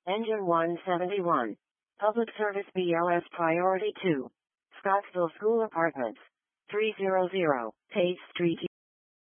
Engine 171. Public Service BLS Priority 2. Scottsville School Apartments. 300 Page Street.